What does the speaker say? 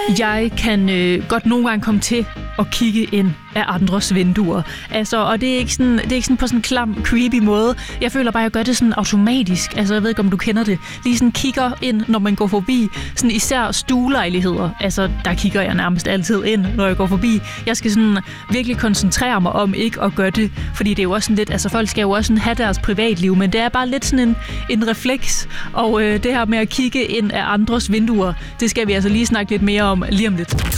Jeg kan godt nogle gange komme til at kigge ind af andres vinduer. Altså, og det er ikke sådan på sådan en klam, creepy måde. Jeg føler bare, at jeg gør det sådan automatisk. Altså, jeg ved ikke, om du kender det. Lige sådan kigger ind, når man går forbi. Sådan især stuelejligheder. Altså, der kigger jeg nærmest altid ind, når jeg går forbi. Jeg skal sådan virkelig koncentrere mig om ikke at gøre det. Fordi det er jo også sådan lidt, altså folk skal jo også sådan have deres privatliv, men det er bare lidt sådan en refleks. Og det her med at kigge ind af andres vinduer, det skal vi altså lige snakke lidt mere om lige om lidt.